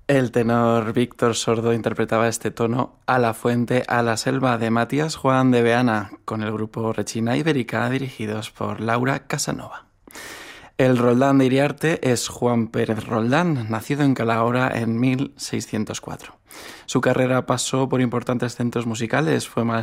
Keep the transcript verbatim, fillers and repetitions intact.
El tenor Víctor Sordo interpretaba este tono A la fuente, a la selva de Matías Juan de Beana con el grupo Rechina Ibérica dirigidos por Laura Casanova. El Roldán de Iriarte es Juan Pérez Roldán, nacido en Calahorra en mil seiscientos cuatro. Su carrera pasó por importantes centros musicales, fue maestro